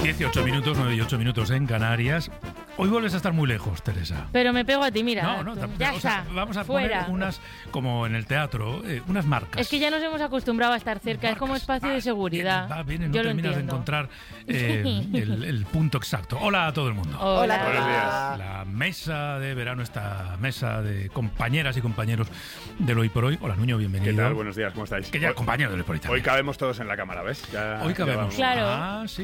18 minutos, 9 y 8 minutos en Canarias. Hoy vuelves a estar muy lejos, Teresa. Pero me pego a ti, mira. No, ya o sea, está. vamos a fuera. poner unas, como en el teatro, unas marcas. Es que ya nos hemos acostumbrado a estar cerca, es como espacio de seguridad. Viene, no Yo lo terminas de entiendo. encontrar el punto exacto. Hola a todo el mundo. Hola. Buenos días. La mesa de verano, esta mesa de compañeras y compañeros del Hoy por Hoy. Hola, Nuño, bienvenido. ¿Qué tal? Buenos días, ¿cómo estáis? Que ya compañero del Hoy por Hoy también. Hoy cabemos todos en la cámara, ¿ves? Hoy cabemos. Claro. Ah, sí.